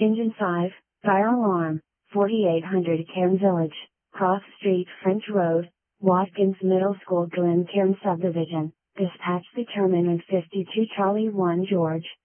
Engine 5, fire alarm, 4800 Cairn Village, Cross Street French Road, Watkins Middle School Glen Cairn Subdivision. Dispatch determinant 52 Charlie 1 George.